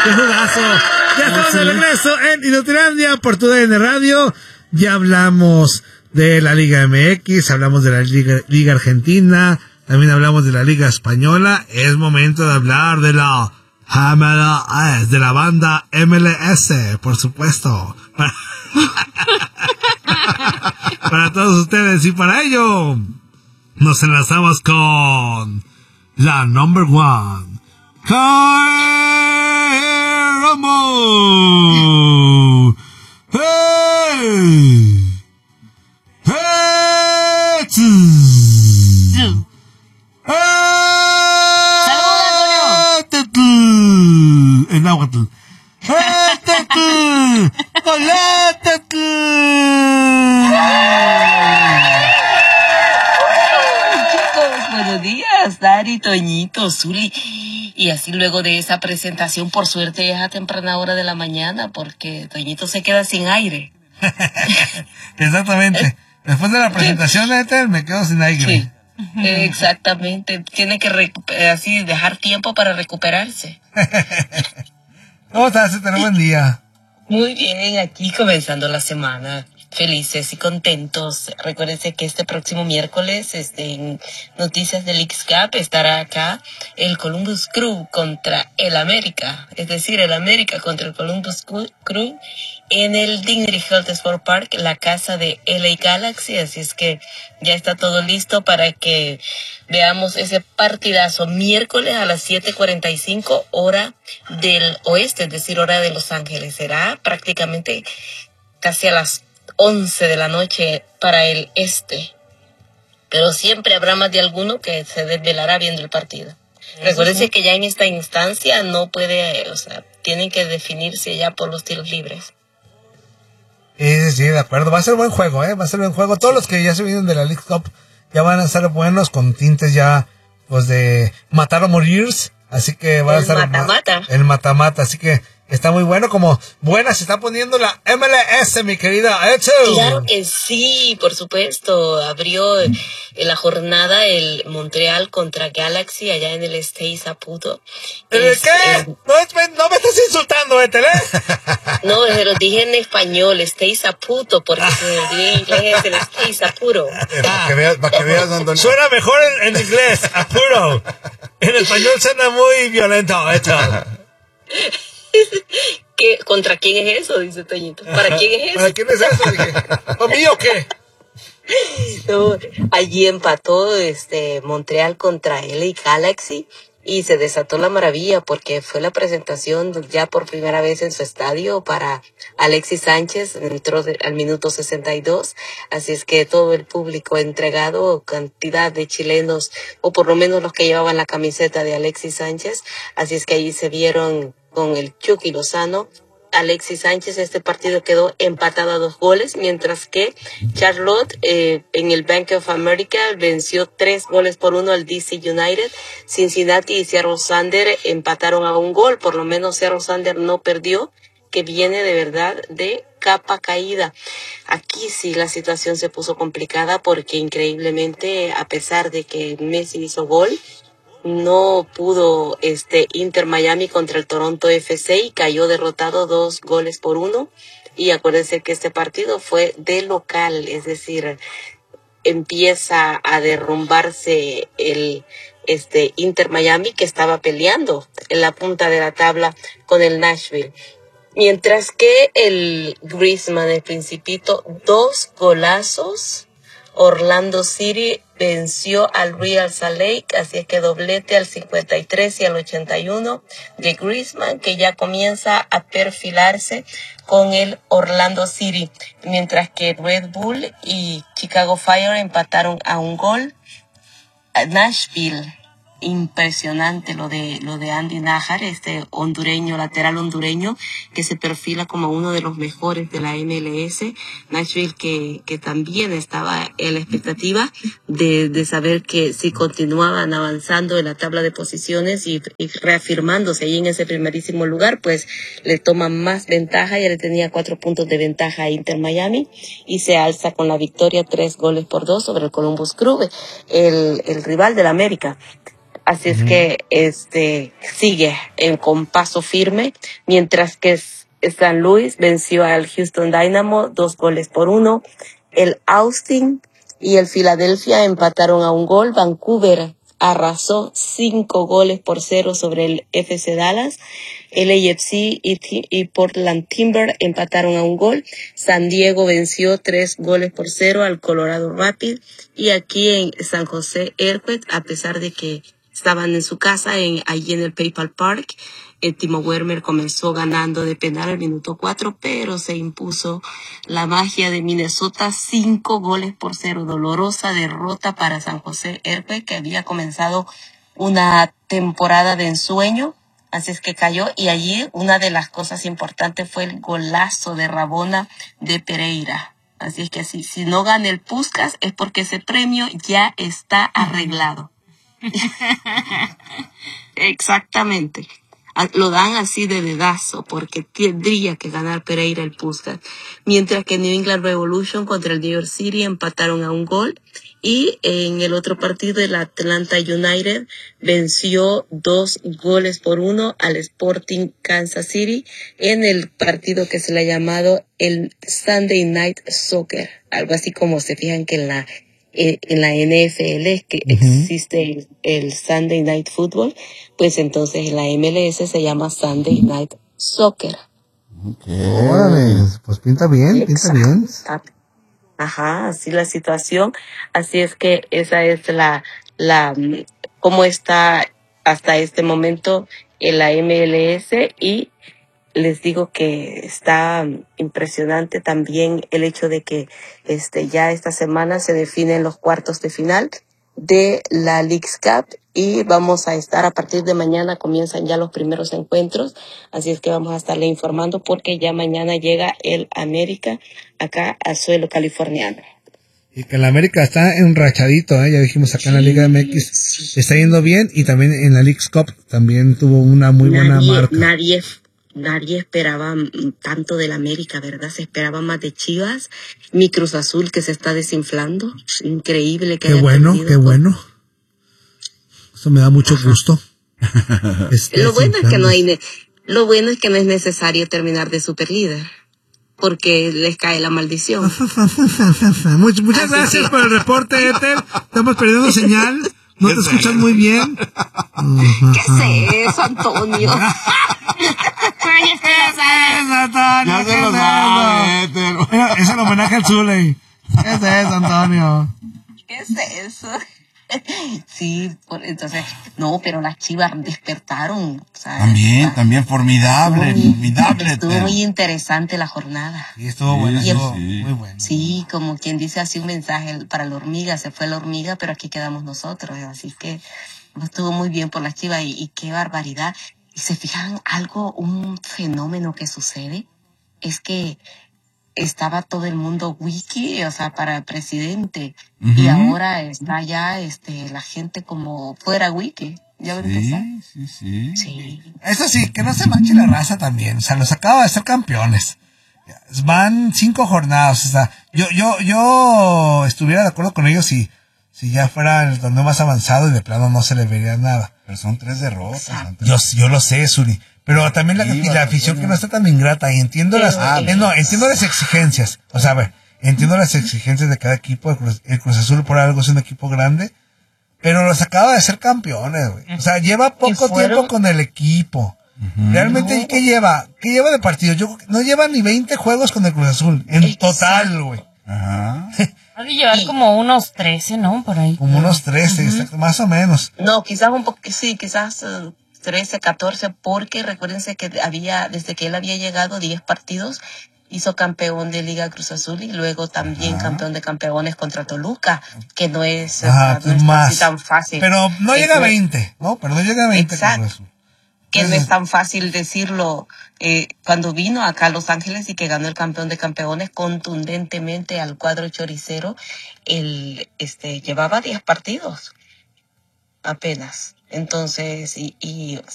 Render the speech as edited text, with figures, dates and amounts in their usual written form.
¡Qué jugazo! Ya estamos de regreso en Inutilandia por TUDN Radio. Ya hablamos de la Liga MX, hablamos de la Liga Argentina, también hablamos de la Liga Española. Es momento de hablar de la MLS, de la banda MLS, por supuesto. Para todos ustedes, y para ello nos enlazamos con la number one, Ramón. ¡Hey! ¡Hey! En náhuatl. Chicos, buenos días, Dari, Toñito, Zuli. Y así luego de esa presentación, por suerte es a temprana hora de la mañana, porque Toñito se queda sin aire. Exactamente. Después de la presentación de Ethel, me quedo sin aire. Sí, exactamente. Tiene que así dejar tiempo para recuperarse. ¿Cómo estás, Ethel? Buen día. Muy bien, aquí comenzando la semana. Felices y contentos. Recuérdense que este próximo miércoles, en Noticias del X-Cup, estará acá el Columbus Crew contra el América. Es decir, el América contra el Columbus Crew en el Dignity Health Sport Park, la casa de LA Galaxy. Así es que ya está todo listo para que veamos ese partidazo miércoles a las 7:45 hora del oeste, es decir, hora de Los Ángeles. Será prácticamente casi a las 11 de la noche para el este. Pero siempre habrá más de alguno que se desvelará viendo el partido. Recuérdense que ya en esta instancia no puede, tienen que definirse ya por los tiros libres. Sí, de acuerdo. Va a ser buen juego, va a ser buen juego. Todos los que ya se vienen de la League Cup ya van a ser buenos, con tintes ya, pues, de matar o morir. Así que va a ser el mata-mata. Así que está muy bueno, como buena se está poniendo la MLS, mi querida Ethel. Claro que sí, por supuesto. Abrió la jornada el Montreal contra Galaxy allá en el Stade Saputo. ¿Qué? No me estás insultando, Ethel, No, se lo dije en español, Stade Saputo, porque en inglés es el Stade Saputo. Para que veas dónde... Suena mejor en inglés, apuro. En español suena muy violento, Ethel. ¿Contra quién es eso? Dice Toñito. ¿Para quién es eso? ¿Para quién es eso? Dije, ¿para mí o qué? No, allí empató Montreal contra LA Galaxy y se desató la maravilla porque fue la presentación ya por primera vez en su estadio para Alexis Sánchez. Entró al minuto 62, así es que todo el público entregado, cantidad de chilenos, o por lo menos los que llevaban la camiseta de Alexis Sánchez, así es que ahí se vieron con el Chucky Lozano. Alexis Sánchez, este partido quedó empatado a 2 goles, mientras que Charlotte en el Bank of America venció 3-1 al DC United. Cincinnati y Seattle Sounders empataron a 1 gol, por lo menos Seattle Sounders no perdió, que viene de verdad de capa caída. Aquí sí la situación se puso complicada porque increíblemente, a pesar de que Messi hizo gol, no pudo Inter Miami contra el Toronto FC y cayó derrotado 2-1. Y acuérdense que este partido fue de local, es decir, empieza a derrumbarse el Inter Miami, que estaba peleando en la punta de la tabla con el Nashville. Mientras que el Griezmann, el Principito, 2 golazos. Orlando City venció al Real Salt Lake, así es que doblete al 53 y al 81 de Griezmann, que ya comienza a perfilarse con el Orlando City, mientras que Red Bull y Chicago Fire empataron a 1 gol. Nashville, impresionante lo de Andy Najar, lateral hondureño, que se perfila como uno de los mejores de la MLS. Nashville que también estaba en la expectativa de saber que si continuaban avanzando en la tabla de posiciones y reafirmándose ahí en ese primerísimo lugar, pues le toman más ventaja. Ya le tenía 4 puntos de ventaja a Inter Miami y se alza con la victoria 3-2 sobre el Columbus Crew, el rival del América. Así es que sigue con paso firme, mientras que San Luis venció al Houston Dynamo 2-1. El Austin y el Philadelphia empataron a 1 gol. Vancouver arrasó 5-0 sobre el FC Dallas. El LAFC y Portland Timber empataron a 1 gol. San Diego venció 3-0 al Colorado Rapids. Y aquí en San José Earthquake, a pesar de que estaban en su casa, allí en el PayPal Park, Timo Werner comenzó ganando de penal al minuto 4, pero se impuso la magia de Minnesota 5-0. Dolorosa derrota para San José Earthquake, que había comenzado una temporada de ensueño. Así es que cayó, y allí una de las cosas importantes fue el golazo de Rabona de Pereira. Así es que si no gana el Puskás es porque ese premio ya está arreglado. Exactamente. Lo dan así de dedazo porque tendría que ganar Pereira el Puskás. Mientras que New England Revolution contra el New York City empataron a 1 gol. Y en el otro partido, el Atlanta United venció 2-1 al Sporting Kansas City en el partido que se le ha llamado el Sunday Night Soccer. Algo así como se fijan que en la NFL que existe el Sunday Night Football, pues entonces en la MLS se llama Sunday Night Soccer. Órale, pues pinta bien, pinta bien. Ajá, así la situación. Así es que esa es cómo está hasta este momento en la MLS, y les digo que está impresionante también el hecho de que ya esta semana se definen los cuartos de final de la Leagues Cup, y vamos a estar a partir de mañana, comienzan ya los primeros encuentros, así es que vamos a estarle informando porque ya mañana llega el América acá al suelo californiano. Y que el América está enrachadito, ya dijimos acá en la Liga MX, está yendo bien, y también en la Leagues Cup también tuvo una muy buena marca. Nadie esperaba tanto del América, ¿verdad? Se esperaba más de Chivas, mi Cruz Azul que se está desinflando. Increíble que Qué bueno. Eso me da mucho gusto. Lo bueno es que no es necesario terminar de superlíder, porque les cae la maldición. Muchas gracias por el reporte, Ethel. Estamos perdiendo señal. No te escuchas muy bien. ¿Qué es eso, Antonio? ¿Qué es eso, Antonio? Ya se lo sabe, Ethel. Es el homenaje al Zuley. ¿Qué es eso, Antonio? ¿Qué es eso? Sí, entonces, no, pero las Chivas despertaron. O sea, También formidable. Estuvo muy interesante la jornada. Sí, estuvo buena, muy buena. Sí, como quien dice así un mensaje para la hormiga, se fue la hormiga, pero aquí quedamos nosotros. Así que estuvo muy bien por las Chivas, y qué barbaridad. Y se fijan un fenómeno que sucede, es que estaba todo el mundo wiki, o sea, para el presidente, y ahora está ya la gente como fuera wiki. ¿Ya va a empezar? Sí. Eso sí, que no se manche la raza también, o sea, los acaba de ser campeones. Van 5 jornadas, o sea, yo estuviera de acuerdo con ellos si ya fuera el torneo más avanzado y de plano no se le vería nada. Pero son 3 derrotas. Yo lo sé, Suri. Pero también la afición que no está tan ingrata, y entiendo entiendo las exigencias. O sea, a ver, entiendo las exigencias de cada equipo. El Cruz Azul por algo es un equipo grande, pero los acaba de ser campeones, güey. O sea, lleva poco tiempo con el equipo. Realmente, ¿qué lleva? ¿Qué lleva de partido? No lleva ni 20 juegos con el Cruz Azul, en total, güey. Ha de llevar como unos 13, ¿no? Por ahí. Como unos 13, más o menos. No, quizás un poco, sí, quizás 13, 14, porque recuérdense que desde que él había llegado 10 partidos, hizo campeón de Liga Cruz Azul, y luego también campeón de campeones contra Toluca, que no es, así tan fácil. Pero no llega a 20, ¿no? Pero no llega a 20. Exacto. Que no es tan fácil decirlo. Cuando vino acá a Los Ángeles y que ganó el campeón de campeones contundentemente al cuadro choricero, él llevaba 10 partidos apenas. Entonces, y